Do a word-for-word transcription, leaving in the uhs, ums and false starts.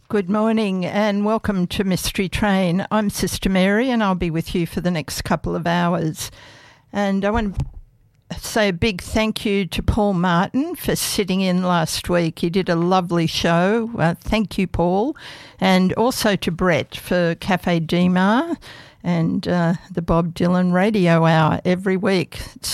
Good morning and welcome to Mystery Train. I'm Sister Mary and I'll be with you for the next couple of hours. And I want to say a big thank you to Paul Martin for sitting in last week. He did a lovely show. Uh, thank you, Paul. And also to Brett for Cafe Dimar and uh, the Bob Dylan Radio Hour every week.